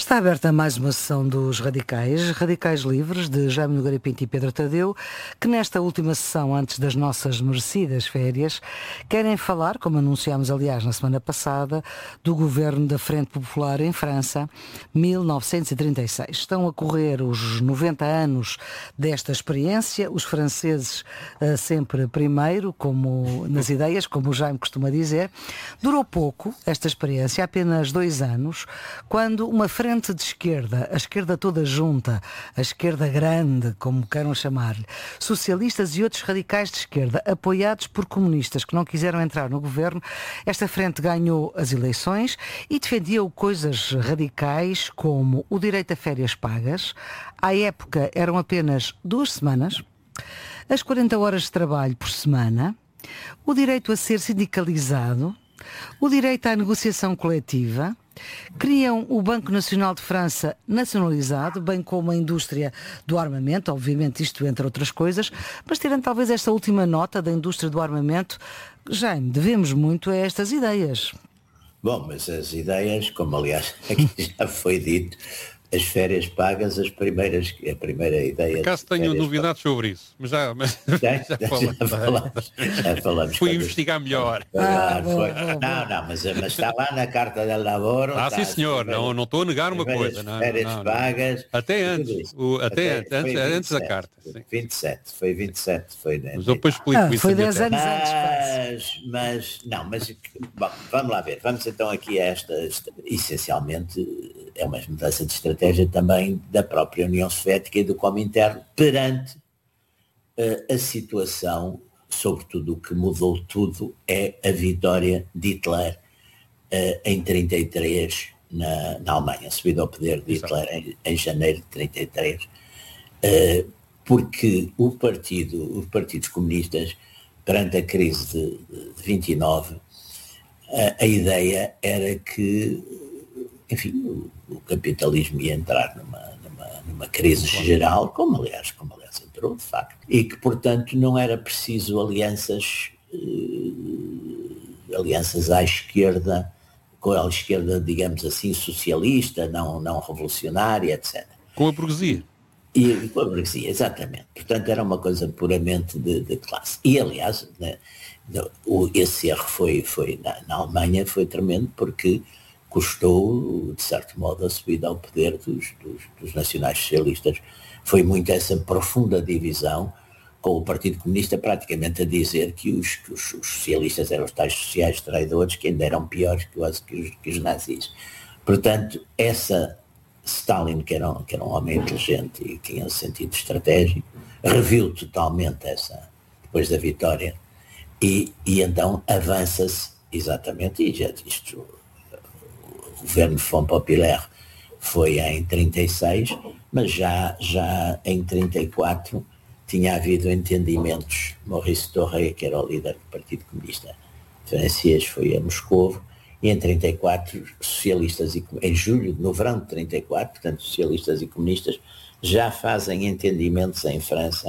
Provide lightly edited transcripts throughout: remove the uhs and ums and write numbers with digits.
Está aberta mais uma sessão dos Radicais Livres, de Jaime Nogueira Pinto e Pedro Tadeu, que nesta última sessão, antes das nossas merecidas férias, querem falar, como anunciámos aliás na semana passada, do governo da Frente Popular em França, 1936. Estão a correr os 90 anos desta experiência, os franceses sempre primeiro, como nas ideias, como o Jaime costuma dizer. Durou pouco esta experiência, apenas 2 anos, quando uma frente de esquerda, a esquerda toda junta, a esquerda grande, como queiram chamar-lhe, socialistas e outros radicais de esquerda, apoiados por comunistas que não quiseram entrar no governo, esta frente ganhou as eleições e defendia coisas radicais como o direito a férias pagas. À época eram apenas 2 semanas, as 40 horas de trabalho por semana, o direito a ser sindicalizado, o direito à negociação coletiva. Criam o Banco Nacional de França nacionalizado, bem como a indústria do armamento, obviamente isto entre outras coisas, mas tirando talvez esta última nota da indústria do armamento, Jaime, devemos muito a estas ideias. Bom, mas as ideias, como aliás aqui já foi dito, as férias pagas, a primeira ideia... Acaso tenho novidades sobre isso, mas já falamos. Fui investigar melhor. Mas está lá na Carta del Laboro. Sim senhor, não estou a negar uma coisa. Férias pagas. Até antes da carta. Sim. 27, foi 27. Mas eu depois explico isso. Foi 10 anos antes. Mas bom, vamos lá ver. Vamos então aqui a essencialmente, é uma mudança de estratégia também da própria União Soviética e do Comintern perante a situação, sobretudo o que mudou tudo é a vitória de Hitler em 33 na Alemanha, subido ao poder de Hitler em janeiro de 33, porque os partidos comunistas, perante a crise de 29, a ideia era que, enfim, o capitalismo ia entrar numa crise geral, como aliás entrou, de facto, e que, portanto, não era preciso alianças à esquerda, com a esquerda, digamos assim, socialista, não revolucionária, etc. Com a burguesia. E com a burguesia, exatamente. Portanto, era uma coisa puramente de classe. E, aliás, né, esse erro foi na Alemanha foi tremendo, porque custou, de certo modo, a subida ao poder dos nacionais-socialistas. Foi muito essa profunda divisão, com o Partido Comunista praticamente a dizer que os socialistas eram os tais sociais traidores, que ainda eram piores que os nazis. Portanto, Stalin, que era um homem inteligente e que tinha um sentido estratégico, reviu totalmente depois da vitória, e então avança-se exatamente, e já isto... O governo Front Populaire foi em 36, mas já em 34 tinha havido entendimentos. Maurice Thoré, que era o líder do Partido Comunista francês, foi a Moscovo, e em 34 socialistas, no verão de 34, portanto socialistas e comunistas já fazem entendimentos em França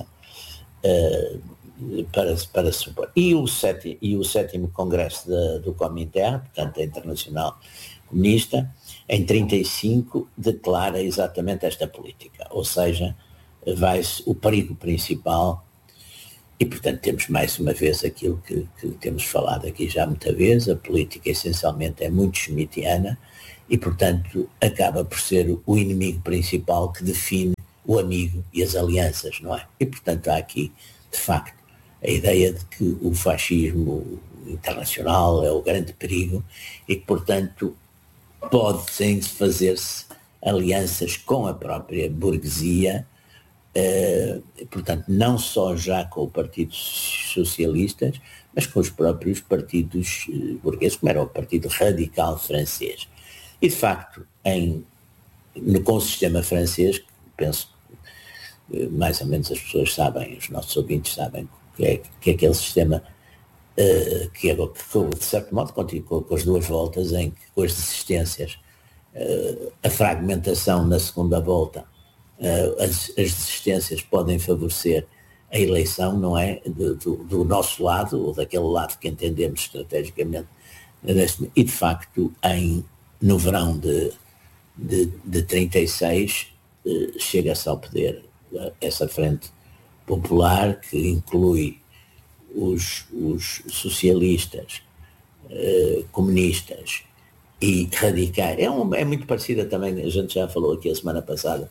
para supor. E o sétimo congresso do Comintern, portanto a Internacional Comunista, em 35 declara exatamente esta política, ou seja, vai-se o perigo principal, e portanto temos mais uma vez aquilo que temos falado aqui já muita vez, a política essencialmente é muito schmittiana e portanto acaba por ser o inimigo principal que define o amigo e as alianças, não é? E portanto há aqui, de facto, a ideia de que o fascismo internacional é o grande perigo e que portanto podem fazer-se alianças com a própria burguesia, portanto não só já com o Partido Socialista, mas com os próprios partidos burgueses, como era o Partido Radical francês. E de facto, com o sistema francês, penso que mais ou menos as pessoas sabem, os nossos ouvintes sabem que é aquele sistema que de certo modo continua com as duas voltas, em que com as desistências, a fragmentação na segunda volta, as desistências podem favorecer a eleição, não é, do nosso lado, ou daquele lado que entendemos estrategicamente, e de facto no verão de de 36 chega-se ao poder essa frente popular que inclui os socialistas, comunistas e radicais. É muito parecida também, a gente já falou aqui a semana passada,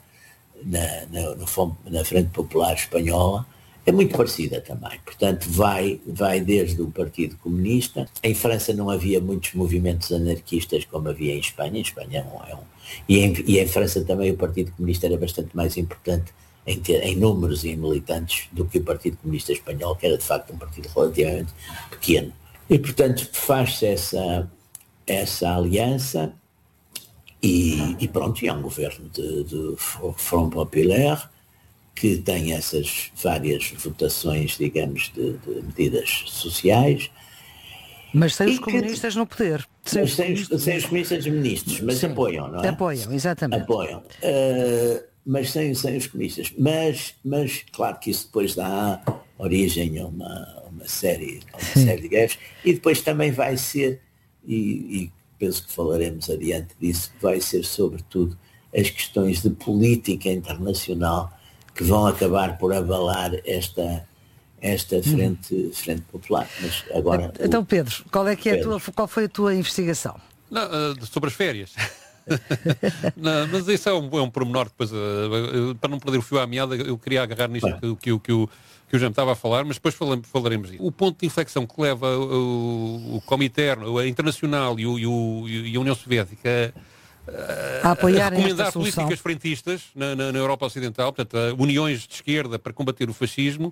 na Frente Popular Espanhola, é muito parecida também. Portanto, vai desde o Partido Comunista. Em França não havia muitos movimentos anarquistas como havia em Espanha. Em Espanha e em França também o Partido Comunista era bastante mais importante em números e em militantes do que o Partido Comunista Espanhol, que era de facto um partido relativamente pequeno. E, portanto, faz-se essa aliança e pronto, e é um governo de Front Populaire que tem essas várias votações, digamos, de medidas sociais. Mas sem os comunistas no poder. Sem os comunistas ministros, mas sim, apoiam, não é? Apoiam, exatamente. Apoiam. Mas sem os comunistas. Mas claro que isso depois dá origem a uma série de guerras. E depois também vai ser, e penso que falaremos adiante disso, vai ser sobretudo as questões de política internacional que vão acabar por abalar esta frente popular. Mas agora, então, Pedro, qual foi a tua investigação? Não, sobre as férias. Não, mas isso é um pormenor. Depois, para não perder o fio à meada, eu queria agarrar nisto que o Jean estava a falar, mas depois falaremos disso. O ponto de inflexão que leva o Comintern, a Internacional e a União Soviética a apoiar recomendar políticas frentistas na Europa Ocidental, portanto, uniões de esquerda para combater o fascismo,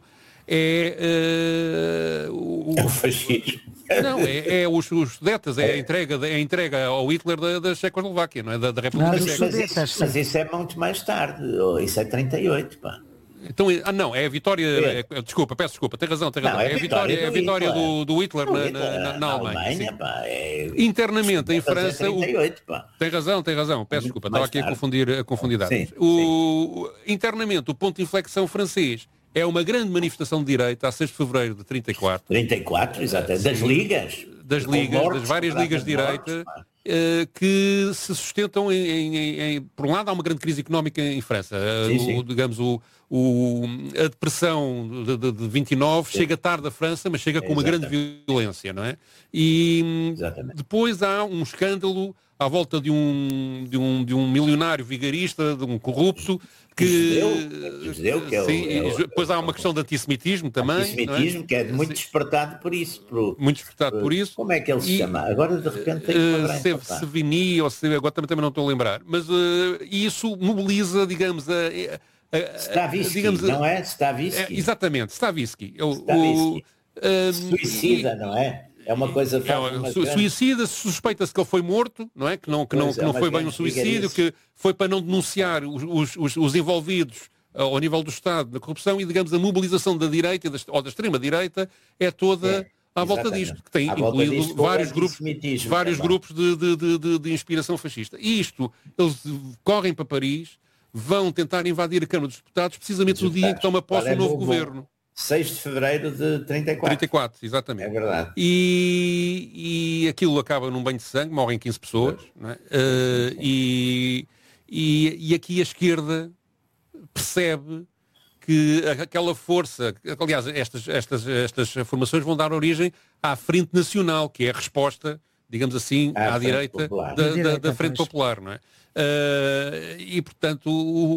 é o fascismo. Não, é os Sudetas, é a entrega ao Hitler da Checoslováquia, não é? Da República Checa. Mas isso é muito mais tarde, isso é 38, pá. Então, não, é a vitória. Peço desculpa, tem razão. Não, é a vitória do Hitler na Alemanha. Pá, internamente, em França. 38, pá. Tem razão, peço desculpa, estava aqui a confundir dados. Internamente, o ponto de inflexão francês é uma grande manifestação de direita a 6 de fevereiro de 34. 34, exatamente. Das ligas. Das várias ligas de direita. Que se sustentam por um lado há uma grande crise económica em França, digamos a depressão de 29 chega tarde à França, mas chega com uma grande violência, não é? E depois há um escândalo à volta de um milionário vigarista, de um corrupto que depois há uma questão de antissemitismo também. Antissemitismo, não é? Que é muito despertado por isso. Por isso. Como é que ele se chama? Agora de repente tem que Sevigny, ou agora também não estou a lembrar. Mas isso mobiliza, digamos, Stavisky, não é? Stavisky. Exatamente, Stavisky. Suicida, não é? É uma coisa... Suicida, suspeita-se que ele foi morto, não é? Que não foi bem um suicídio, que foi para não denunciar os envolvidos ao nível do Estado na corrupção e, digamos, a mobilização da direita ou da extrema-direita é toda à volta disto, que tem incluído vários grupos de inspiração fascista. E isto, eles correm para Paris, vão tentar invadir a Câmara dos Deputados precisamente no dia em que toma posse o novo governo. 6 de fevereiro de 34. 34, exatamente. É verdade. E aquilo acaba num banho de sangue, morrem 15 pessoas, não é? E aqui a esquerda percebe que aquela força, aliás, estas formações vão dar origem à Frente Nacional, que é a resposta, digamos assim, à direita da Frente Popular, não é? E, portanto,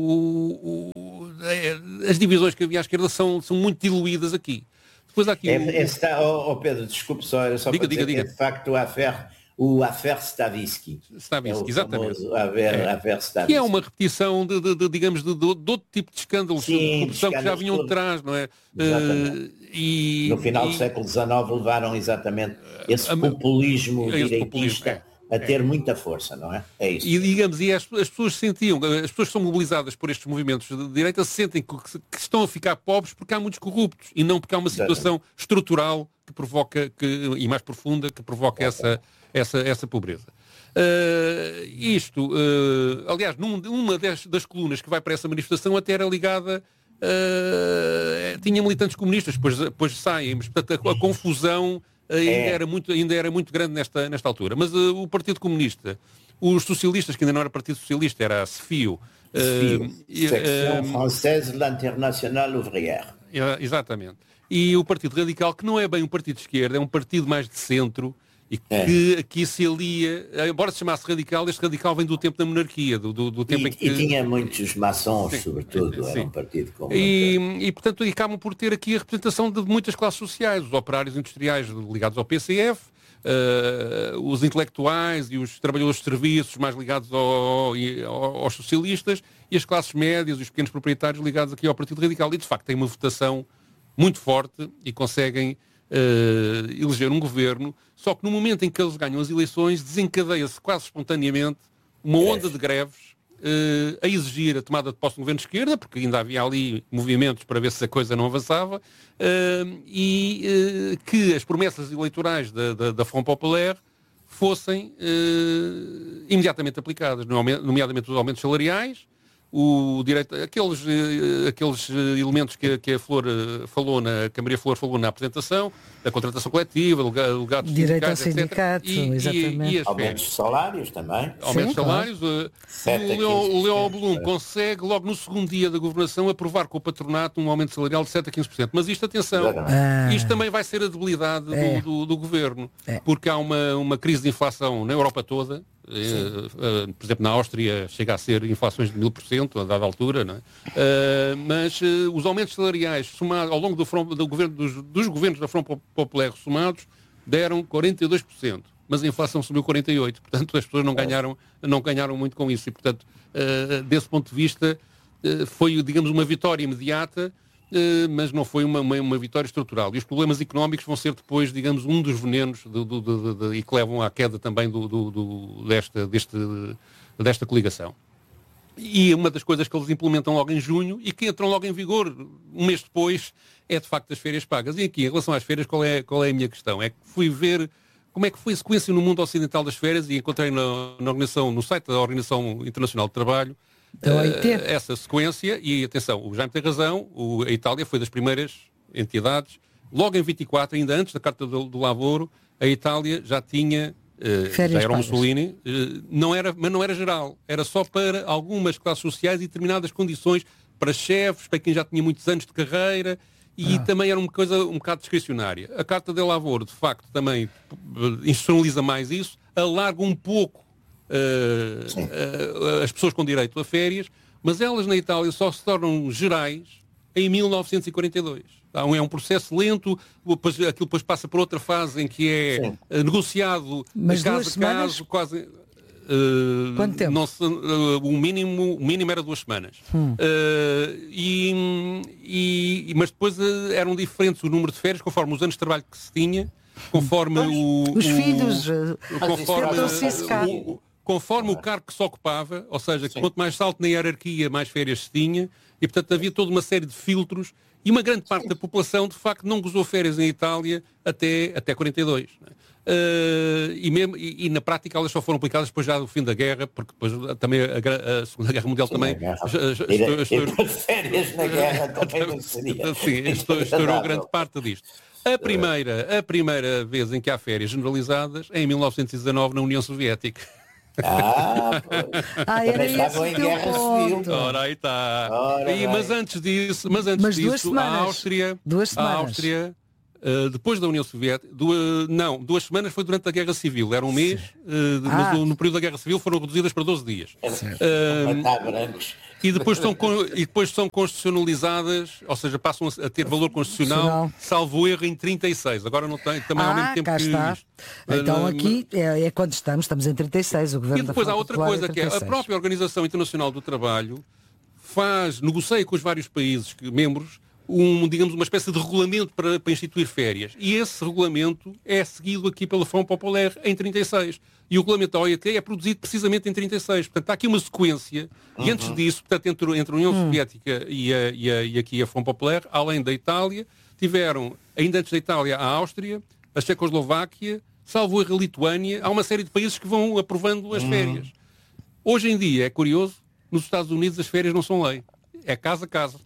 as divisões que havia à esquerda são muito diluídas aqui. Depois há aqui Pedro, desculpe só, era só diga. De facto o Affaire Stavisky. Exatamente. Stavisky. Que é uma repetição digamos, de outro tipo de escândalos de corrupção que já vinham atrás, não é? No final do século XIX levaram exatamente esse populismo direitista a ter muita força, não é? É isso. E digamos, as pessoas sentiam, as pessoas que são mobilizadas por estes movimentos de direita sentem que estão a ficar pobres porque há muitos corruptos e não porque há uma situação estrutural que provoca, e mais profunda, que provoca essa pobreza. Aliás, numa das colunas que vai para essa manifestação até era ligada, tinha militantes comunistas, depois saem, mas portanto a confusão ainda era muito grande nesta altura. Mas o Partido Comunista Os socialistas, que ainda não era Partido Socialista, era a CFIO. Section Française de l'Internationale Ouvrière. Exatamente. E o Partido Radical, que não é bem um partido de esquerda, é um partido mais de centro, e que aqui se alia, embora se chamasse radical, este radical vem do tempo da monarquia, do tempo em que... E tinha muitos maçons, sobretudo, era um partido como... E portanto, acabam por ter aqui a representação de muitas classes sociais, os operários industriais ligados ao PCF, os intelectuais e os trabalhadores de serviços mais ligados aos socialistas, e as classes médias e os pequenos proprietários ligados aqui ao Partido Radical. E, de facto, tem uma votação muito forte e conseguem eleger um governo, só que no momento em que eles ganham as eleições desencadeia-se quase espontaneamente uma onda de greves a exigir a tomada de posse de um governo de esquerda, porque ainda havia ali movimentos para ver se a coisa não avançava, e que as promessas eleitorais da Front Populaire fossem imediatamente aplicadas, nomeadamente os aumentos salariais, o direito, aqueles elementos que a Flor falou, que a Maria Flor falou na apresentação, da contratação coletiva, alegados direito ao sindicato, exatamente. E aumentos de salários também. Aumentos de salários. O Léo Blum consegue, logo no segundo dia da governação, aprovar com o patronato um aumento salarial de 7 a 15%. Mas isto, atenção, isto também vai ser a debilidade do governo, porque há uma crise de inflação na Europa toda. Por exemplo, na Áustria chega a ser inflações de 1000% a dada altura, não é? Mas os aumentos salariais somados ao longo dos governos da Front Populaire somados deram 42%, mas a inflação subiu 48%, portanto as pessoas não ganharam muito com isso e, portanto, desse ponto de vista foi, digamos, uma vitória imediata, mas não foi uma vitória estrutural. E os problemas económicos vão ser depois, digamos, um dos venenos e que levam à queda também desta coligação. E uma das coisas que eles implementam logo em junho e que entram logo em vigor um mês depois é, de facto, as férias pagas. E aqui, em relação às férias, qual é a minha questão? É que fui ver como é que foi a sequência no mundo ocidental das férias e encontrei no site da Organização Internacional do Trabalho essa sequência, e atenção, o Jaime tem razão, a Itália foi das primeiras entidades, logo em 24, ainda antes da Carta do Lavoro, a Itália já tinha, já era o Mussolini, mas não era geral, era só para algumas classes sociais e determinadas condições, para chefes, para quem já tinha muitos anos de carreira, e também era uma coisa um bocado discricionária. A Carta do Lavoro, de facto, também institucionaliza mais isso, alarga um pouco as pessoas com direito a férias, mas elas na Itália só se tornam gerais em 1942. É um processo lento, aquilo depois passa por outra fase em que é negociado caso a caso, quase... Quanto tempo? O mínimo era 2 semanas. Mas depois eram diferentes o número de férias conforme os anos de trabalho que se tinha, conforme os filhos, conforme o cargo que se ocupava, ou seja, quanto mais salto na hierarquia, mais férias se tinha, e portanto havia toda uma série de filtros, e uma grande parte da população, de facto, não gozou férias em Itália até 42. Não é? E na prática elas só foram aplicadas depois já do fim da guerra, porque depois também a Segunda Guerra Mundial também... férias na guerra também não seria. Sim, estourou grande parte disto. A primeira vez em que há férias generalizadas é em 1919 na União Soviética. Era isso em guerra civil. Ora, aí está. Mas antes disso, a Áustria, depois da União Soviética, 2 semanas foi durante a Guerra Civil, era um mês, mas no período da Guerra Civil foram reduzidas para 12 dias. E depois são constitucionalizadas, ou seja, passam a ter valor constitucional, salvo erro, em 36. Agora não tem, também ao mesmo tempo cá está. Então aqui é quando estamos em 36, o governo. E depois há outra coisa, que é a própria Organização Internacional do Trabalho negocia com os vários países membros digamos, uma espécie de regulamento para instituir férias. E esse regulamento é seguido aqui pela Front Populaire em 36. E o regulamento da OIT é produzido precisamente em 36. Portanto, há aqui uma sequência. E antes disso, portanto, entre a União Soviética e aqui a Front Populaire, além da Itália, tiveram, ainda antes da Itália, a Áustria, a Checoslováquia, salvo a Lituânia. Há uma série de países que vão aprovando as férias. Hoje em dia, é curioso, nos Estados Unidos as férias não são lei. É casa a casa.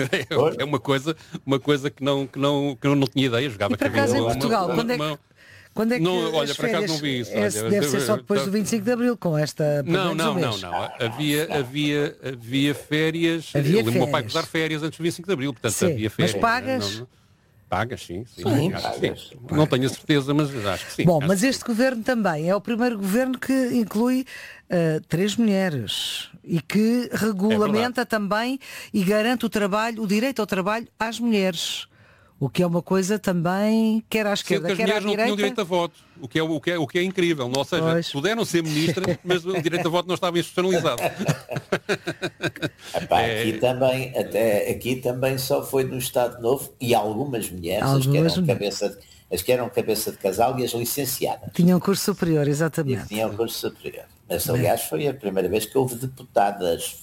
É uma coisa que eu não tinha ideia. Jogava e por acaso em Portugal, Quando é que não, olha, as por acaso férias, não vi isso. deve ser só depois do 25 de Abril, com esta... Não. Havia férias. Havia O meu pai dar férias antes do 25 de Abril, portanto sim, havia férias. Mas pagas? Pagas, sim. Pagas. Não tenho a certeza, mas acho que sim. Bom, mas este governo também é o primeiro governo que inclui 3 mulheres e que regulamenta também e garante o direito ao trabalho às mulheres. O que é uma coisa também, quer à esquerda, quer à direita... As mulheres não tinham direito a voto, o que é incrível. Ou seja, puderam ser ministras, mas o direito a voto não estava institucionalizado. Aqui também só foi no Estado Novo e algumas mulheres, as que eram cabeça de casal e as licenciadas. Tinham curso superior, exatamente. Tinham curso superior. Mas, aliás, foi a primeira vez que houve deputadas,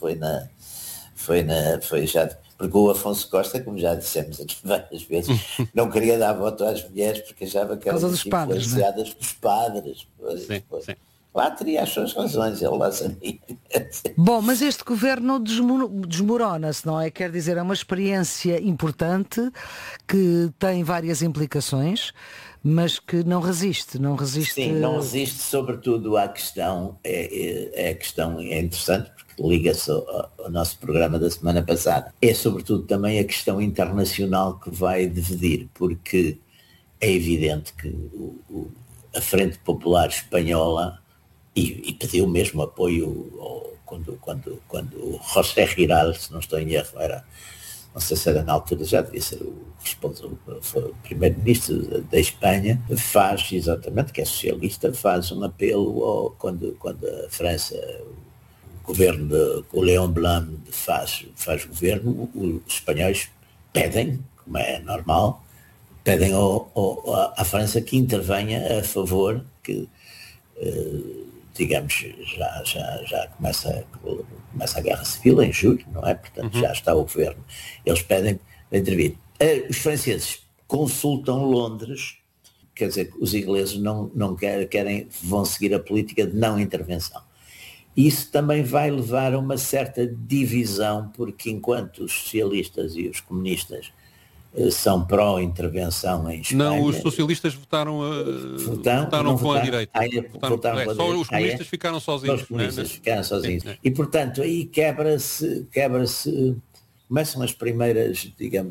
porque o Afonso Costa, como já dissemos aqui várias vezes, não queria dar voto às mulheres porque achava que eram influenciadas pelos padres. Sim. Lá teria as suas razões, ele lá sabia. Bom, mas este governo desmorona-se, não é? Quer dizer, é uma experiência importante que tem várias implicações, mas que não resiste. Sim, não resiste, sobretudo à questão, a questão é interessante, liga-se ao nosso programa da semana passada. É sobretudo também a questão internacional que vai dividir, porque é evidente que a Frente Popular Espanhola, e pediu mesmo apoio quando o José Giral, se não estou em erro, não sei se era na altura, já devia ser o primeiro-ministro da Espanha, faz exatamente, que é socialista, faz um apelo quando a França... O governo o Léon Blum faz governo, os espanhóis pedem, como é normal, pedem à França que intervenha a favor, que digamos, já começa a guerra civil em julho, não é? Portanto, já está o governo. Eles pedem para intervir. Os franceses consultam Londres, quer dizer, os ingleses não vão seguir a política de não intervenção. Isso também vai levar a uma certa divisão, porque enquanto os socialistas e os comunistas são pró-intervenção em Espanha... Não, os socialistas votaram com a direita. Só os comunistas ficaram sozinhos. Os comunistas ficaram sozinhos. E, portanto, aí quebra-se... Começam as primeiras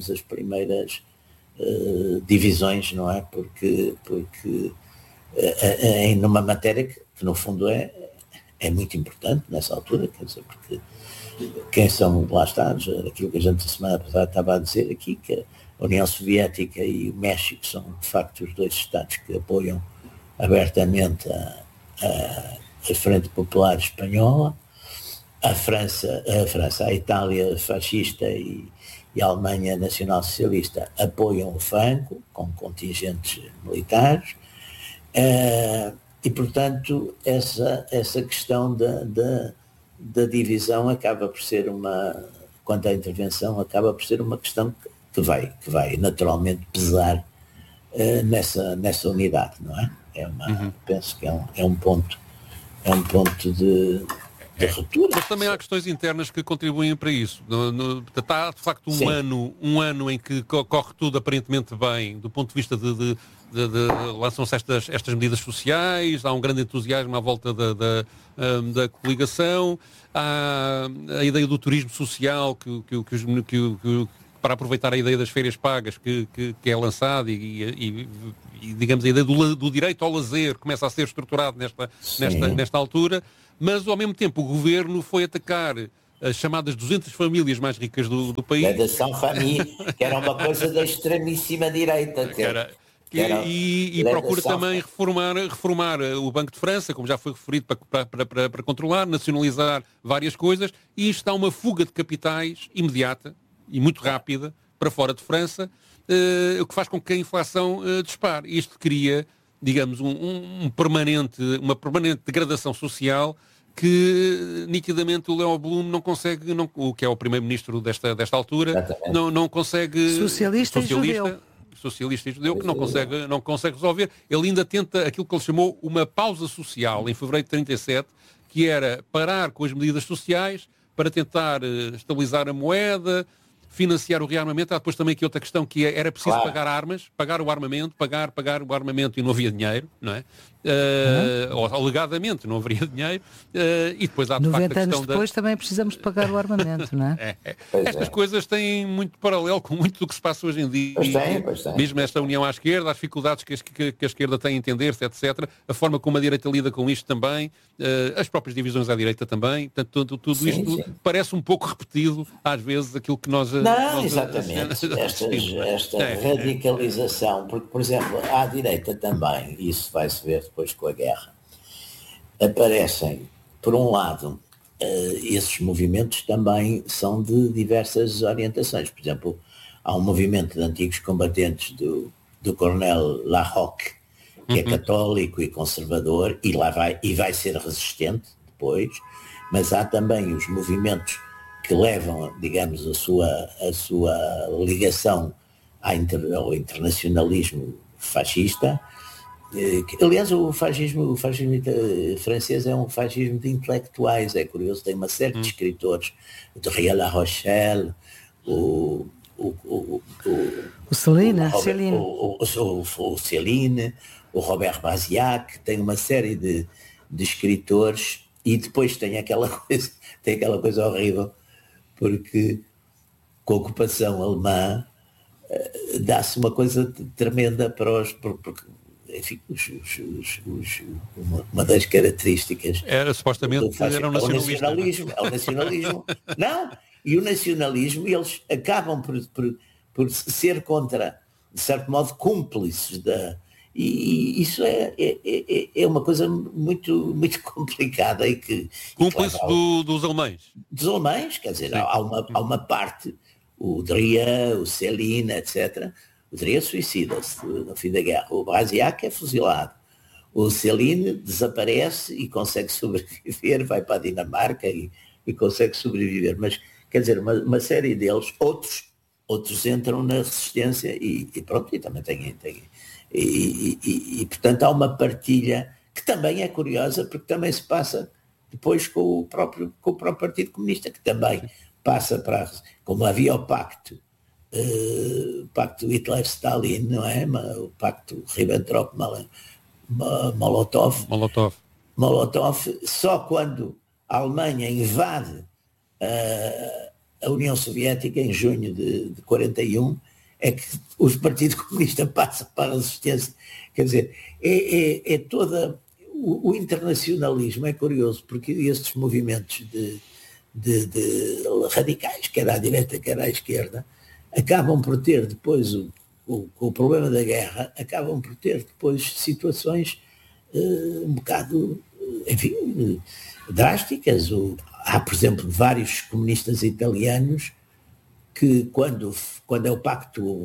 divisões, não é? Porque numa matéria que no fundo é muito importante nessa altura, quer dizer, porque quem são, lá está, aquilo que a gente a semana passada estava a dizer aqui, que a União Soviética e o México são de facto os dois Estados que apoiam abertamente a Frente Popular Espanhola, a Itália fascista e a Alemanha Nacional Socialista apoiam o Franco com contingentes militares, e, portanto, essa questão da divisão acaba por ser quanto à intervenção, acaba por ser uma questão que vai naturalmente pesar nessa unidade, não é? Penso que é um ponto de ruptura. Mas também há questões internas que contribuem para isso. Está, de facto, um ano em que corre tudo aparentemente bem, do ponto de vista de lançam-se estas medidas sociais, há um grande entusiasmo à volta da coligação, há a ideia do turismo social, para aproveitar a ideia das férias pagas que é lançada e digamos, a ideia do direito ao lazer começa a ser estruturado nesta altura, mas ao mesmo tempo o governo foi atacar as chamadas 200 famílias mais ricas do país. A da São Família, que era uma coisa da extremíssima direita. E procura também reformar o Banco de França, como já foi referido, para controlar, nacionalizar várias coisas, e isto dá uma fuga de capitais imediata e muito rápida para fora de França, o que faz com que a inflação dispare. Isto cria, digamos, uma permanente degradação social que nitidamente o Léon Blum não consegue, o que é o primeiro-ministro desta altura, não consegue... Socialista e judeu, que não consegue resolver. Ele ainda tenta aquilo que ele chamou uma pausa social em fevereiro de 37, que era parar com as medidas sociais para tentar estabilizar a moeda, financiar o rearmamento. Há depois também aqui outra questão que era preciso pagar armas, pagar o armamento e não havia dinheiro, não é? Ou alegadamente não haveria dinheiro, e depois há de 90 facto a questão anos depois também precisamos de pagar o armamento, não é? Estas coisas têm muito paralelo com muito do que se passa hoje em dia. Pois tem. Mesmo esta união à esquerda, as dificuldades que a esquerda tem em entender-se, etc. A forma como a direita lida com isto também, as próprias divisões à direita também. Portanto, tudo isto parece um pouco repetido, às vezes, aquilo que nós... Não, exatamente. Esta radicalização, porque, por exemplo, à direita também, isso vai-se ver depois com a guerra, aparecem, por um lado, esses movimentos também são de diversas orientações. Por exemplo, há um movimento de antigos combatentes do coronel Larroque, que é católico e conservador, e vai ser resistente depois, mas há também os movimentos que levam, digamos, a sua ligação ao internacionalismo fascista. Aliás, o fascismo francês é um fascismo de intelectuais, é curioso, tem uma série de escritores, de Ria La Rochelle, o Céline, o Robert Brasiac, tem uma série de escritores, e depois tem aquela coisa horrível, porque com a ocupação alemã dá-se uma coisa tremenda para os... Porque, enfim, uma das características era supostamente era o nacionalismo. É o nacionalismo. Não, e o nacionalismo, eles acabam por ser contra, de certo modo, cúmplices e isso é uma coisa muito, muito complicada e que... Cúmplices dos alemães. Dos alemães, quer dizer, há uma parte, o Dria, o Céline, etc., o Dria suicida-se no fim da guerra. O Brasiac é fuzilado. O Céline desaparece e consegue sobreviver, vai para a Dinamarca e consegue sobreviver. Mas, quer dizer, uma série deles, outros entram na resistência e pronto, e também tem. E portanto há uma partilha que também é curiosa, porque também se passa depois com o próprio Partido Comunista, que também passa para... Como havia o pacto Hitler-Stalin, não é? O pacto Ribbentrop-Molotov, só quando a Alemanha invade a União Soviética em junho de 41 é que o Partido Comunista passa para a resistência. Quer dizer, é toda... O internacionalismo é curioso, porque estes movimentos de radicais, quer à direita, quer à esquerda, acabam por ter depois, com o problema da guerra, acabam por ter depois situações um bocado, enfim, drásticas. Há, por exemplo, vários comunistas italianos que quando é o pacto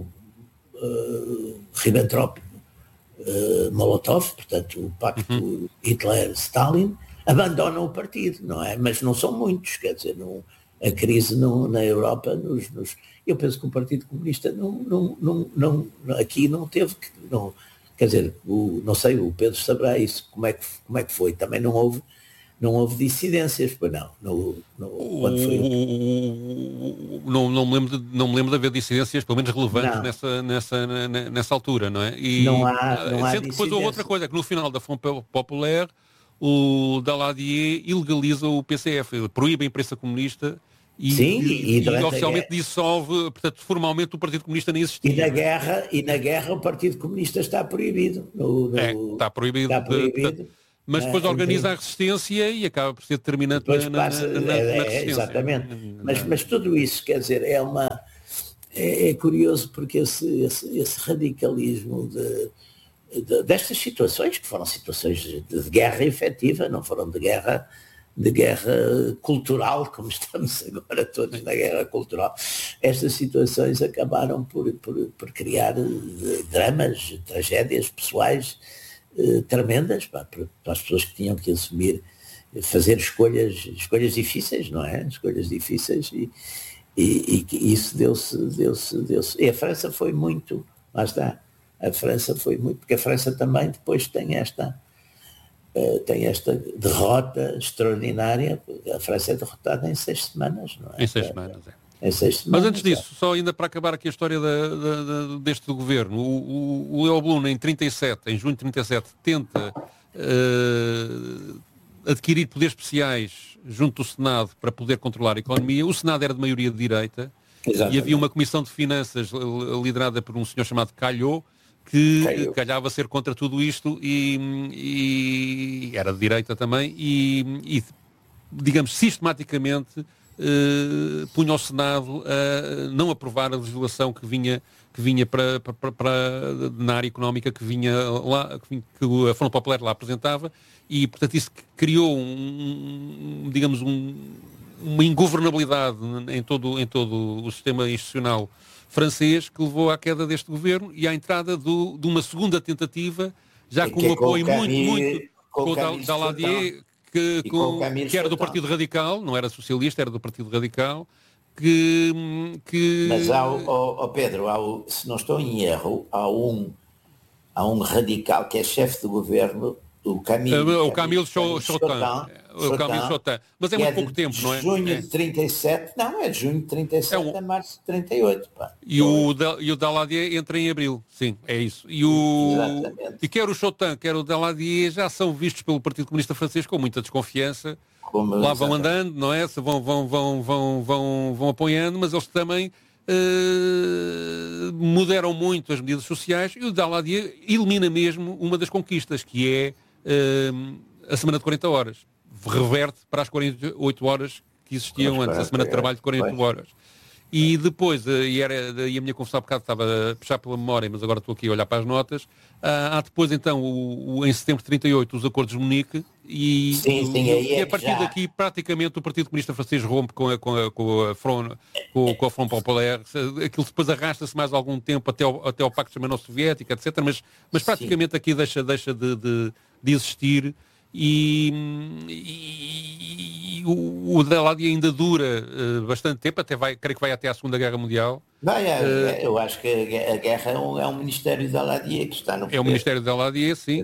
Ribbentrop-Molotov, portanto o pacto Hitler-Stalin, abandonam o partido, não é? Mas não são muitos, quer dizer, a crise na Europa, eu penso que o Partido Comunista aqui não teve que... Quer dizer, não sei, o Pedro saberá isso, como é que foi, também não houve dissidências, pois não. Quando foi... não me lembro de haver dissidências, pelo menos relevantes nessa altura, não é? E não há sendo que depois houve outra coisa, que no final da Front Populaire, o Daladier ilegaliza o PCF, ele proíbe a imprensa comunista e oficialmente dissolve, portanto, formalmente o Partido Comunista nem existia. E na guerra o Partido Comunista está proibido. Está proibido. Mas depois organiza a resistência e acaba por ser determinante na resistência. Exatamente. Mas tudo isso, quer dizer, é curioso, porque esse radicalismo destas situações, que foram situações de guerra efetiva, não foram de guerra cultural, como estamos agora todos na guerra cultural, estas situações acabaram por criar dramas, tragédias pessoais tremendas para as pessoas que tinham que assumir, fazer escolhas difíceis, não é? Escolhas difíceis e isso deu-se. E a França foi muito, lá está, a França foi muito, porque a França também depois tem esta derrota extraordinária. A França é derrotada em 6 semanas, não é? Em 6 semanas, é. em 6 semanas. Mas antes disso, só ainda para acabar aqui a história deste governo, o Leo Blum em junho de 37, tenta adquirir poderes especiais junto do Senado para poder controlar a economia. O Senado era de maioria de direita. Exatamente. E havia uma comissão de finanças liderada por um senhor chamado Calhau, que calhava ser contra tudo isto e era de direita também e digamos, sistematicamente punha ao Senado a não aprovar a legislação que vinha na área económica que vinha lá, que a Front Populaire lá apresentava, e portanto isso criou uma ingovernabilidade em todo o sistema institucional francês, que levou à queda deste governo e à entrada de uma segunda tentativa, já com um apoio muito com o Daladier, que era do Partido Radical, não era socialista, era do Partido Radical, que... Mas Pedro, se não estou em erro, há um radical que é chefe de governo, o Camille Chotin. Mas é muito pouco tempo, não é? Junho de 37, não, é de junho de 37 a março de 38. Pá. E o Daladier entra em abril, sim, é isso. E quer o Chotin, quer o Daladier já são vistos pelo Partido Comunista Francês com muita desconfiança. Lá vão andando, não é? Vão apoiando, mas eles também moderam muito as medidas sociais, e o Daladier elimina mesmo uma das conquistas, que é a semana de 40 horas. Reverte para as 48 horas que existiam antes, a semana de trabalho de 48 horas. E depois, e a minha confusão há bocado estava a puxar pela memória, mas agora estou aqui a olhar para as notas, há depois então, em setembro de 38, os acordos de Munique, e a partir daqui praticamente o Partido Comunista Francês rompe com a Front Populaire. Aquilo depois arrasta-se mais algum tempo até ao Pacto Germano-Soviético, etc. Mas praticamente aqui deixa de existir. E o Daladier ainda dura bastante tempo, creio que vai até à Segunda Guerra Mundial. Eu acho que a guerra é um Ministério de Daladier que está no poder. É o Ministério de Daladier, sim.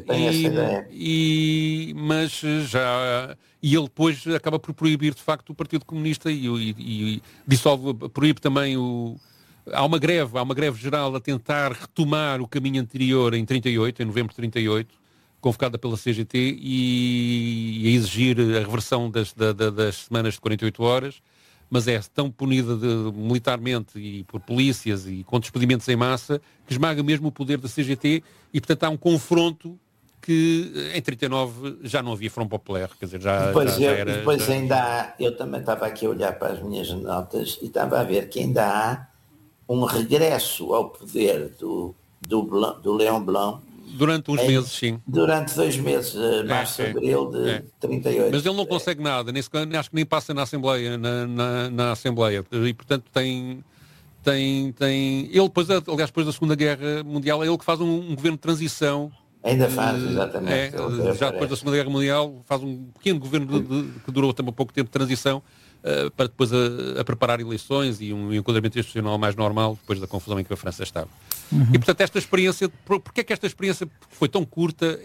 Mas ele depois acaba por proibir de facto o Partido Comunista e proíbe também há uma greve geral a tentar retomar o caminho anterior em 38, em novembro de 38, convocada pela CGT, e a exigir a reversão das semanas de 48 horas, mas é tão punida militarmente e por polícias e com despedimentos em massa, que esmaga mesmo o poder da CGT, e portanto há um confronto que em 39 já não havia Front Populaire, quer dizer, eu também estava aqui a olhar para as minhas notas e estava a ver que ainda há um regresso ao poder do Léon Blum, durante uns meses, sim. Durante 2 meses, março, abril de 38. Mas ele não consegue nada, acho que nem passa na Assembleia, na Assembleia. E, portanto, tem... Ele, depois da Segunda Guerra Mundial, é ele que faz um governo de transição. Ainda faz, exatamente. Já depois da Segunda Guerra Mundial, faz um pequeno governo que durou também pouco tempo de transição, para depois a preparar eleições e um enquadramento institucional mais normal, depois da confusão em que a França estava. E portanto esta experiência, porque é que esta experiência foi tão curta,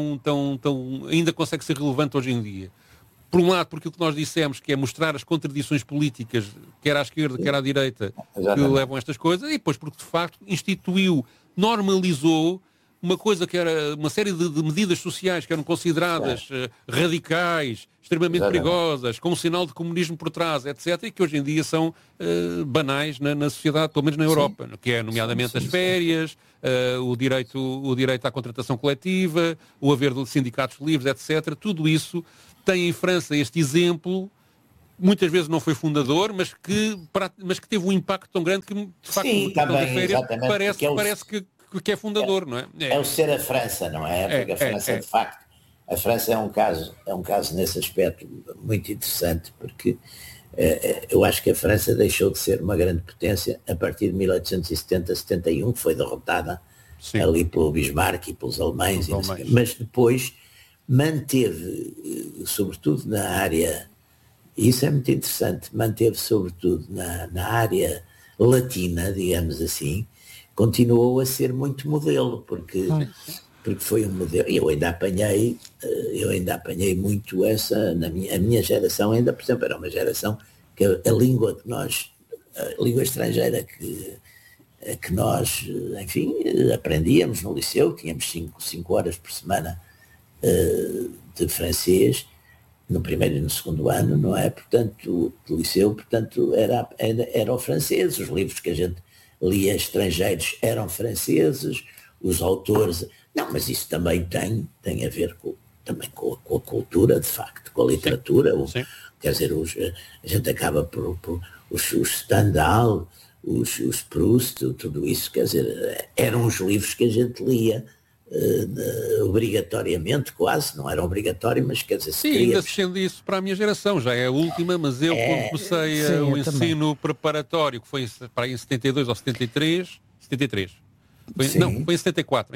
ainda consegue ser relevante hoje em dia? Por um lado, porque o que nós dissemos, que é mostrar as contradições políticas, quer à esquerda, quer à direita, que levam a estas coisas, e depois porque de facto normalizou uma coisa que era uma série de medidas sociais que eram consideradas radicais, extremamente perigosas, com um sinal de comunismo por trás, etc., e que hoje em dia são banais na sociedade, pelo menos na Europa, que é nomeadamente as férias, o direito à contratação coletiva, o haver de sindicatos livres, etc. Tudo isso tem em França este exemplo, muitas vezes não foi fundador, mas que teve um impacto tão grande que, de facto, parece que é fundador, não é? É o ser a França, não é? Porque a França, de facto, a França é um caso nesse aspecto muito interessante, porque eu acho que a França deixou de ser uma grande potência a partir de 1870-71, que foi derrotada ali pelo Bismarck e pelos alemães, mas depois manteve, sobretudo na área, e isso é muito interessante, manteve sobretudo na área latina, digamos assim, continuou a ser muito modelo, porque foi um modelo. Eu ainda apanhei muito essa, a minha geração ainda, por exemplo, era uma geração que a língua que nós língua estrangeira que nós, enfim, aprendíamos no liceu, tínhamos 5 horas por semana de francês, no primeiro e no segundo ano, não é? Portanto, do liceu, portanto, era o francês, os livros que a gente lia estrangeiros eram franceses, os autores... Não, mas isso também tem a ver também com a cultura, de facto, com a literatura. Sim. Quer dizer, a gente acaba por os Stendhal, os Proust, tudo isso, quer dizer, eram os livros que a gente lia obrigatoriamente, quase, não era obrigatório, mas quer dizer... Sim, ainda se estende isso para a minha geração, já é a última, mas eu quando comecei o ensino preparatório, que foi para aí em 72 ou 73, não, foi em 74,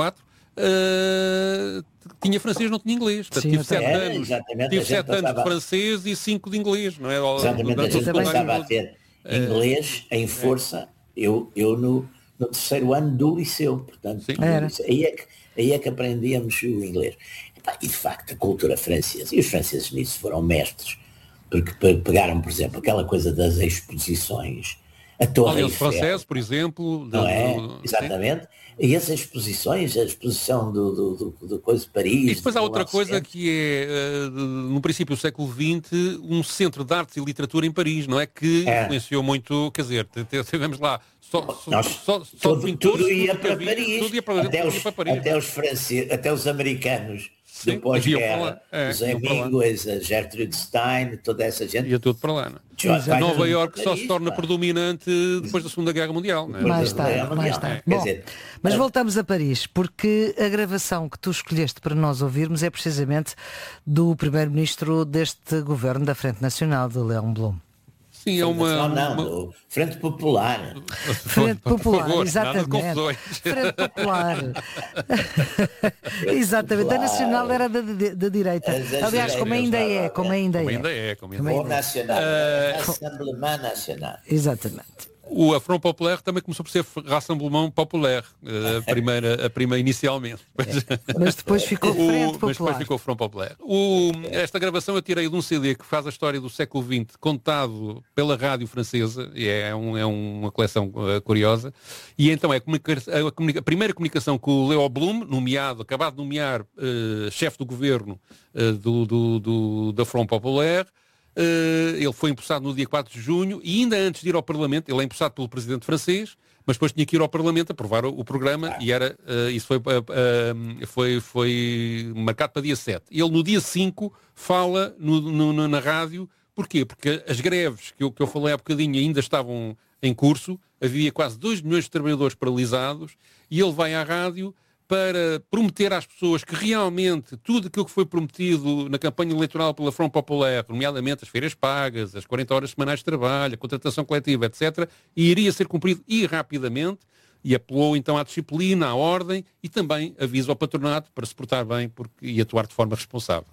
tinha francês, não tinha inglês. Portanto, tive 7 anos. Tive 7 anos de francês e 5 de inglês, não é? Exatamente, a gente começava a ter inglês em força, eu no terceiro ano do liceu, portanto, aí é que aprendíamos o inglês. E de facto a cultura francesa, e os franceses nisso foram mestres, porque pegaram, por exemplo, aquela coisa das exposições, a Torre Eiffel, francês, por exemplo, não é? Exatamente. E essas exposições, a exposição do coisa de Paris... E depois há outra coisa que é, no princípio do século XX, um centro de arte e literatura em Paris, não é? Que influenciou muito, quer dizer, tivemos lá tudo ia para Paris. Até os franceses, até os americanos do pós-guerra, os Hemingways, a Gertrude Stein, toda essa gente. Ia tudo para lá, não é? Nova Iorque só se torna predominante depois da Segunda Guerra Mundial, não é? Mais tarde. Bom, mas voltamos a Paris, porque a gravação que tu escolheste para nós ouvirmos é precisamente do primeiro-ministro deste governo da Frente Nacional, de Léon Blum. Sim, Não, Frente Popular. Frente Popular, favor, exatamente. Frente Popular. Exatamente. A Nacional era da direita. Aliás, como ainda é. Ou Nacional. Rassemblement Nacional. Exatamente. O Front Populaire também começou por ser Rassemblement Populaire, a primeira inicialmente. Mas depois ficou Frente Popular. Mas depois ficou Front Populaire. Esta gravação eu tirei de um CD que faz a história do século XX, contado pela rádio francesa, e é uma coleção curiosa, e então é a primeira comunicação com o Léon Blum, acabado de nomear chefe do governo da Front Populaire. Ele foi empossado no dia 4 de junho e ainda antes de ir ao Parlamento, ele é empossado pelo presidente francês, mas depois tinha que ir ao Parlamento aprovar o programa e isso foi marcado para dia 7. Ele no dia 5 fala na rádio. Porquê? Porque as greves que eu falei há bocadinho ainda estavam em curso, havia quase 2 milhões de trabalhadores paralisados e ele vai à rádio para prometer às pessoas que realmente tudo aquilo que foi prometido na campanha eleitoral pela Front Populaire, nomeadamente as férias pagas, as 40 horas semanais de trabalho, a contratação coletiva, etc., iria ser cumprido e rapidamente, e apelou então à disciplina, à ordem e também avisa ao patronato para se portar bem e atuar de forma responsável.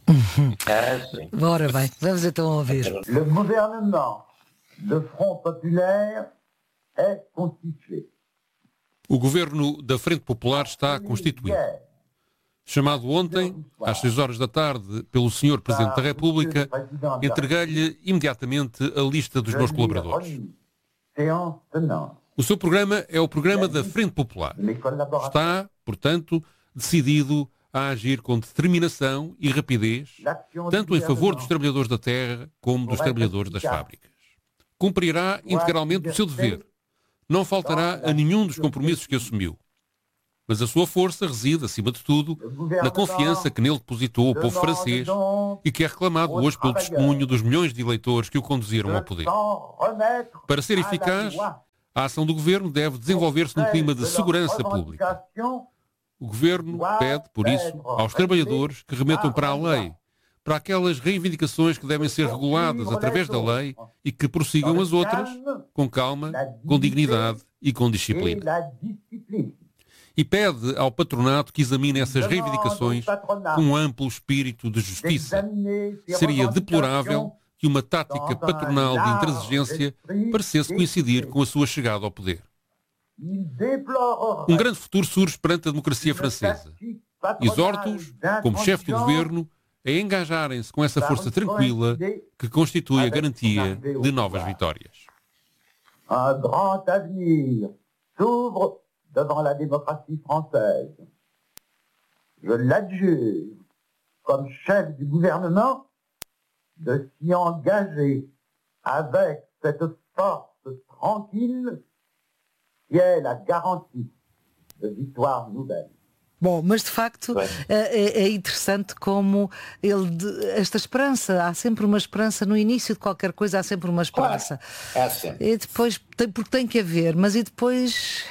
Bora bem, vamos então ouvir. Le gouvernement de Front Populaire est constitué. O governo da Frente Popular está constituído. Chamado ontem, às 6 horas da tarde, pelo Sr. Presidente da República, entreguei-lhe imediatamente a lista dos meus colaboradores. O seu programa é o programa da Frente Popular. Está, portanto, decidido a agir com determinação e rapidez, tanto em favor dos trabalhadores da terra como dos trabalhadores das fábricas. Cumprirá integralmente o seu dever. Não faltará a nenhum dos compromissos que assumiu. Mas a sua força reside, acima de tudo, na confiança que nele depositou o povo francês e que é reclamado hoje pelo testemunho dos milhões de eleitores que o conduziram ao poder. Para ser eficaz, a ação do Governo deve desenvolver-se num clima de segurança pública. O Governo pede, por isso, aos trabalhadores que remetam para a lei, para aquelas reivindicações que devem ser reguladas através da lei e que prossigam as outras com calma, com dignidade e com disciplina. E pede ao patronato que examine essas reivindicações com um amplo espírito de justiça. Seria deplorável que uma tática patronal de intransigência parecesse coincidir com a sua chegada ao poder. Um grande futuro surge perante a democracia francesa. Exorto-os, como chefe do governo, a engajarem-se com essa força tranquila que constitui a garantia de novas vitórias. un grand avenir s'ouvre devant la démocratie française. Je l'adjure, comme chef du gouvernement, de s'y engager avec cette force tranquille qui est la garantie de victoire nouvelle. Bom, mas de facto é interessante como esta esperança, há sempre uma esperança no início de qualquer coisa, há sempre uma esperança. Claro, é sempre. E depois, porque tem que haver, mas e depois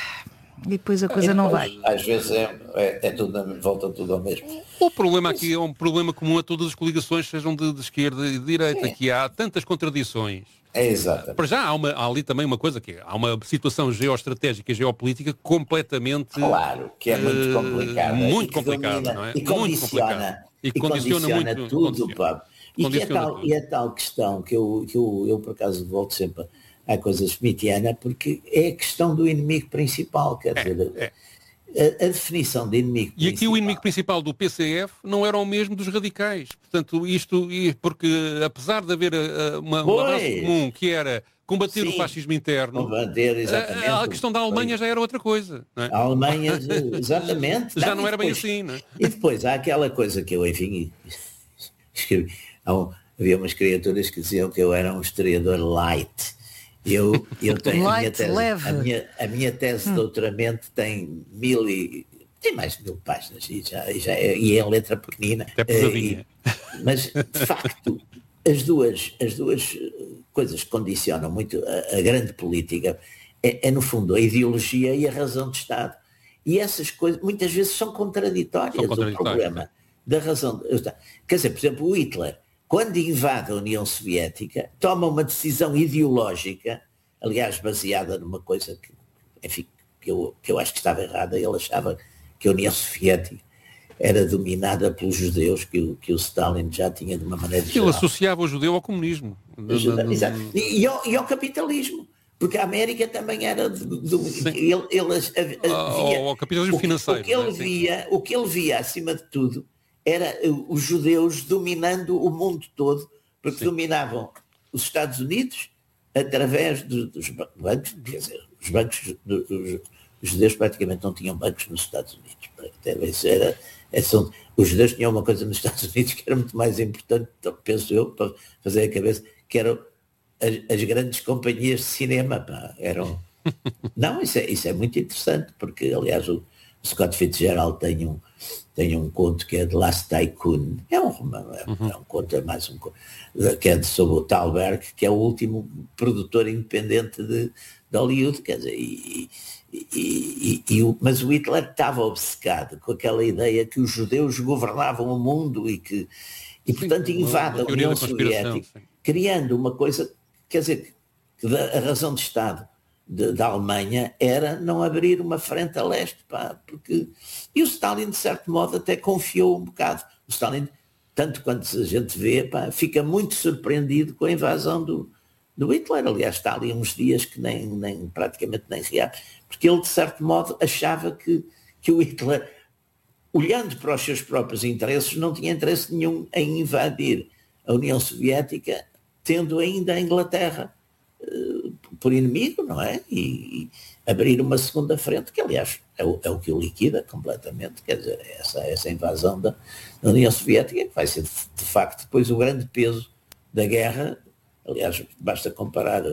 a coisa não vai. Às vezes tudo, volta tudo ao mesmo. O problema aqui é um problema comum a todas as coligações, sejam de esquerda e de direita, que há tantas contradições. É exato. Para já há ali também uma coisa, que há uma situação geoestratégica e geopolítica completamente... Claro, que é muito complicada. Muito complicada, não é? E condiciona, e condiciona muito tudo, Pablo. E é tal questão que eu por acaso volto sempre à coisa smithiana, porque é a questão do inimigo principal, quer dizer... A definição de inimigo principal. E aqui o inimigo principal do PCF não era o mesmo dos radicais. Portanto, porque apesar de haver uma base comum que era combater o fascismo interno, exatamente, a questão da Alemanha já era outra coisa. Não é? A Alemanha, exatamente. Já não era bem assim, não é? E depois há aquela coisa que eu, enfim, escrevi. Havia umas criaturas que diziam que eu era um historiador light. Eu tenho a minha tese de doutoramento tem mais de 1000 páginas e é letra pequenina. Mas de facto as duas coisas que condicionam muito a grande política é no fundo a ideologia e a razão de Estado. E essas coisas muitas vezes são contraditórias. O problema da razão de Estado. Quer dizer, por exemplo, o Hitler, quando invade a União Soviética, toma uma decisão ideológica, aliás, baseada numa coisa que, enfim, que eu acho que estava errada. Ele achava que a União Soviética era dominada pelos judeus, que o Stalin já tinha de uma maneira geral. Ele associava o judeu ao comunismo. Exato. E ao capitalismo. Porque a América também era ao capitalismo financeiro. O que ele via, acima de tudo, era os judeus dominando o mundo todo, porque dominavam os Estados Unidos através dos bancos, quer dizer, os bancos os judeus praticamente não tinham bancos nos Estados Unidos. Os judeus tinham uma coisa nos Estados Unidos que era muito mais importante, penso eu, para fazer a cabeça, que eram as grandes companhias de cinema. Não, isso é muito interessante, porque aliás o Scott Fitzgerald tem um conto que é The Last Tycoon. É um conto, é mais um conto, que é sobre o Thalberg, que é o último produtor independente de Hollywood, quer dizer, mas o Hitler estava obcecado com aquela ideia que os judeus governavam o mundo e portanto invade a União Soviética, criando uma coisa, quer dizer, que a razão de Estado da Alemanha era não abrir uma frente a leste, e o Stalin de certo modo até confiou um bocado. O Stalin, tanto quanto a gente vê, fica muito surpreendido com a invasão do Hitler. Aliás, está ali uns dias que praticamente nem reage, porque ele de certo modo achava que o Hitler, olhando para os seus próprios interesses, não tinha interesse nenhum em invadir a União Soviética, tendo ainda a Inglaterra por inimigo, não é? E abrir uma segunda frente, que aliás é o que o liquida completamente, quer dizer, essa invasão da União Soviética, que vai ser de facto depois o grande peso da guerra. Aliás, basta comparar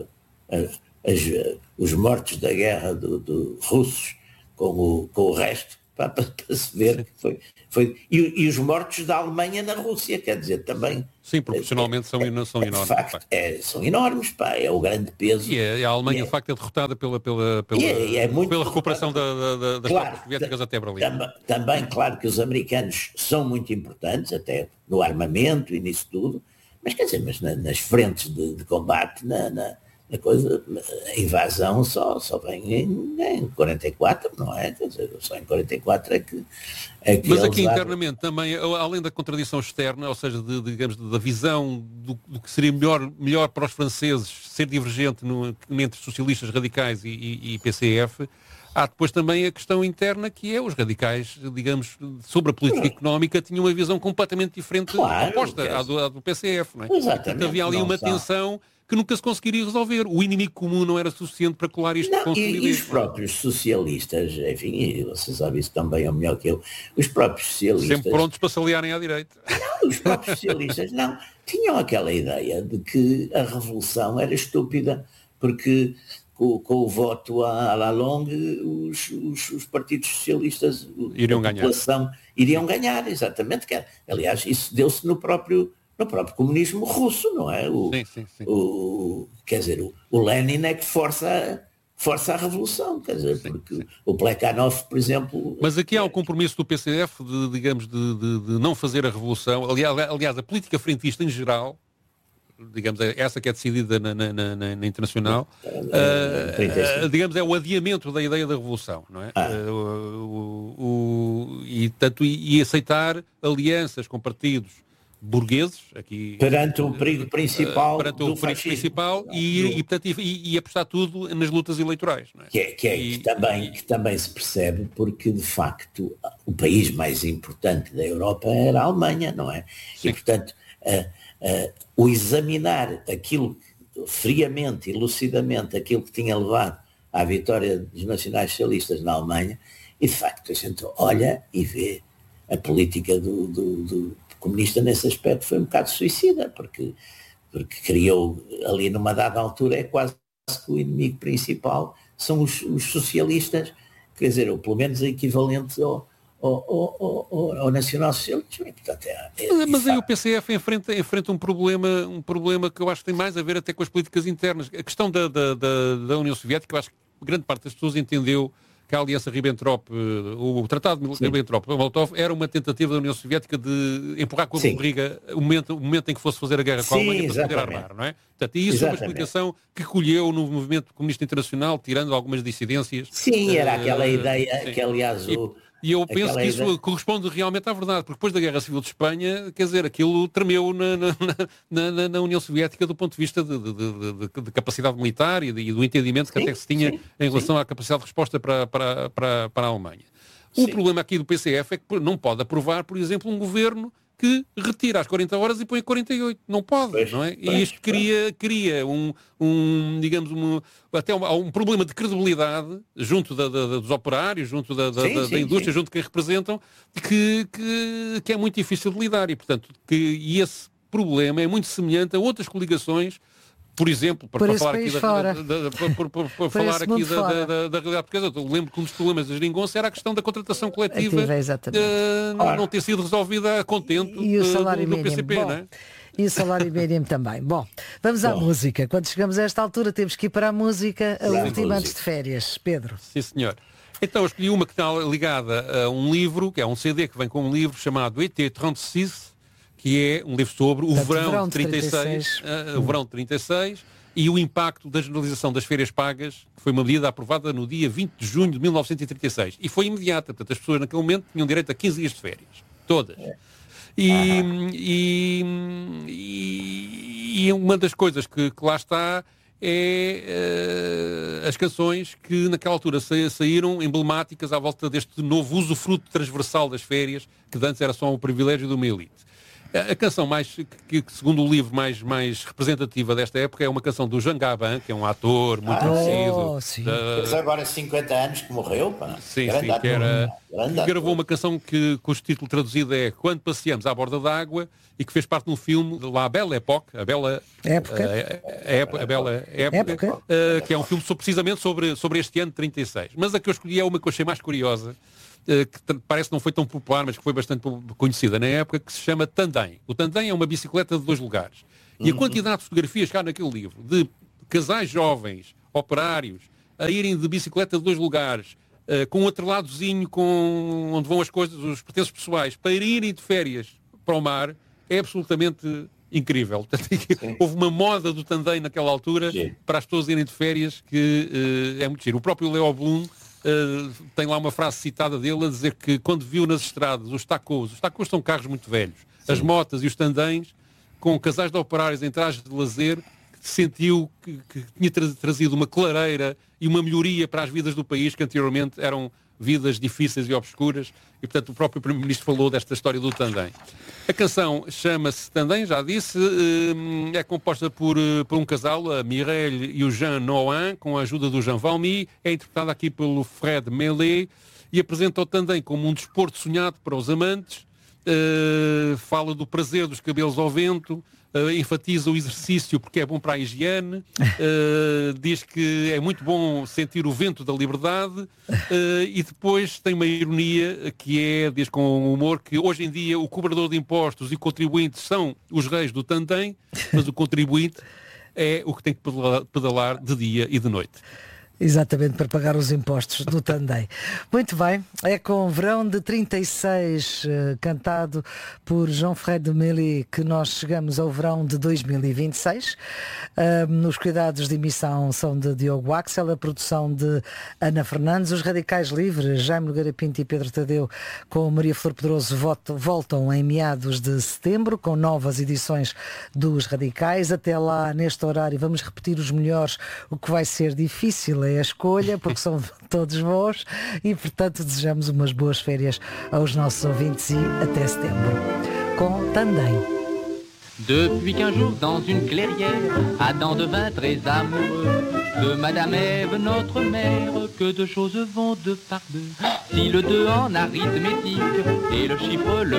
os mortos da guerra dos russos com o resto, para se ver que foi. E os mortos da Alemanha na Rússia, quer dizer, também... Sim, proporcionalmente são enormes. De facto, são enormes, é o grande peso. E a Alemanha, de facto, é derrotada pela recuperação das tropas soviéticas até Berlim. Também, claro que os americanos são muito importantes, até no armamento e nisso tudo, mas quer dizer, nas frentes de combate, a coisa, a invasão só vem em 44, não é? Quer dizer, só em 44 é que mas aqui internamente também, além da contradição externa, ou seja, digamos, da visão do que seria melhor para os franceses ser divergente entre socialistas radicais e PCF, Há depois também a questão interna, que é os radicais, digamos, sobre a política económica, tinham uma visão completamente diferente, oposta à do PCF, não é? Exatamente. Portanto, havia ali uma tensão que nunca se conseguiria resolver. O inimigo comum não era suficiente para colar isto com solidez. E os próprios socialistas, enfim, você sabe isso também é melhor que eu, os próprios socialistas... Sempre prontos para se aliarem à direita. Não, os próprios socialistas não. Tinham aquela ideia de que a revolução era estúpida, porque com o voto à la longue os partidos socialistas, iriam a população, iriam ganhar, exatamente. Aliás, isso deu-se no próprio comunismo russo, não é? Sim. Quer dizer, o Lenin é que força a revolução, quer dizer, porque o Plekhanov, por exemplo... Mas aqui há um compromisso do PCF de não fazer a revolução. Aliás, a política frentista em geral, digamos, essa que é decidida na internacional, digamos, é o adiamento da ideia da revolução, não é? E aceitar alianças com partidos burgueses, aqui perante o perigo principal, e apostar tudo nas lutas eleitorais, não é? Que também se percebe, porque de facto o país mais importante da Europa era a Alemanha, não é? Sim. E portanto o examinar aquilo friamente e lucidamente, aquilo que tinha levado à vitória dos nacionais socialistas na Alemanha, e de facto a gente olha e vê a política do comunista nesse aspecto foi um bocado suicida, porque criou ali numa dada altura, é quase que o inimigo principal são os socialistas, quer dizer, ou pelo menos equivalente ao nacional-socialismo. Mas aí o PCF enfrenta um problema que eu acho que tem mais a ver até com as políticas internas. A questão da União Soviética, eu acho que grande parte das pessoas entendeu que a aliança Ribbentrop, o Tratado de Ribbentrop-Molotov, era uma tentativa da União Soviética de empurrar com a barriga o momento em que fosse fazer a guerra com a Alemanha para se poder armar, não é? Portanto, e isso é uma explicação que colheu no movimento comunista internacional, tirando algumas dissidências. Sim, era aquela ideia que, aliás, E eu penso que isso corresponde realmente à verdade, porque depois da Guerra Civil de Espanha, quer dizer, aquilo tremeu na União Soviética do ponto de vista de capacidade militar e do entendimento que até se tinha em relação à capacidade de resposta para a Alemanha. O problema aqui do PCF é que não pode aprovar, por exemplo, um governo que retira as 40 horas e põe 48. Não pode, não é? E isto cria até um problema de credibilidade junto dos operários, junto da indústria, junto de quem representam, que é muito difícil de lidar. E, portanto, esse problema é muito semelhante a outras coligações, por exemplo, para falar aqui da realidade portuguesa. Eu lembro que um dos problemas da geringonça era a questão da contratação coletiva não ter sido resolvida a contento do PCP, não é? E o salário mínimo também. Bom, vamos à música. Quando chegamos a esta altura temos que ir para a música, a última antes de férias. Pedro. Sim, senhor. Então eu escolhi uma que está ligada a um livro, que é um CD que vem com um livro chamado ET 36, que é um livro sobre o verão de 36, o verão de 36 e o impacto da generalização das férias pagas, que foi uma medida aprovada no dia 20 de junho de 1936. E foi imediata, portanto as pessoas naquele momento tinham direito a 15 dias de férias. Todas. E uma das coisas que lá está é as canções que naquela altura saíram emblemáticas à volta deste novo usufruto transversal das férias, que antes era só um privilégio de uma elite. A canção que segundo o livro, mais representativa desta época é uma canção do Jean Gabin, que é um ator muito conhecido. Mas agora 50 anos que morreu, pá. Sim, que gravou uma canção cujo título traduzido é Quando Passeamos à Borda d'Água, e que fez parte de um filme, La Belle Époque, a Bela Época, que é um filme precisamente sobre este ano de 36. Mas a que eu escolhi é uma que eu achei mais curiosa, que parece que não foi tão popular, mas que foi bastante conhecida na época, que se chama Tandem. O Tandem é uma bicicleta de 2 lugares. E a quantidade de fotografias que há naquele livro, de casais jovens, operários, a irem de bicicleta de 2 lugares, com um atreladozinho onde vão as coisas, os pertences pessoais, para irem de férias para o mar, é absolutamente incrível. Houve uma moda do Tandem naquela altura para as pessoas irem de férias que é muito giro. O próprio Leo Blum tem lá uma frase citada dele a dizer que quando viu nas estradas os tacos são carros muito velhos, as motas e os tandens com casais de operários em trajes de lazer sentiu que tinha trazido uma clareira e uma melhoria para as vidas do país, que anteriormente eram vidas difíceis e obscuras, e portanto o próprio Primeiro-Ministro falou desta história do Tandem. A canção chama-se Tandem, já disse, é composta por um casal, a Mireille e o Jean Nohan, com a ajuda do Jean Valmy, é interpretada aqui pelo Fred Mellet, e apresenta o Tandem como um desporto sonhado para os amantes, fala do prazer dos cabelos ao vento, enfatiza o exercício porque é bom para a higiene, diz que é muito bom sentir o vento da liberdade, e depois tem uma ironia que diz com humor, que hoje em dia o cobrador de impostos e o contribuinte são os reis do Tandem, mas o contribuinte é o que tem que pedalar de dia e de noite. Exatamente, para pagar os impostos do Tandem. Muito bem, é com Verão de 36, cantado por Jean-Fred Mellet, que nós chegamos ao verão de 2026. Os cuidados de emissão são de Diogo Axel, a produção de Ana Fernandes. Os Radicais Livres, Jaime Nogueira Pinto e Pedro Tadeu, com Maria Flor Pedroso, voltam em meados de setembro, com novas edições dos Radicais. Até lá, neste horário, vamos repetir os melhores, o que vai ser difícil a escolha, porque são todos bons, e portanto desejamos umas boas férias aos nossos ouvintes e até setembro com Tandem. Depuis 15 jours dans une clairière, Adam devint très amoureux de Madame Ève, notre mère, que deux choses vont de par deux. Si le 2 en arithmétique et le chiffre le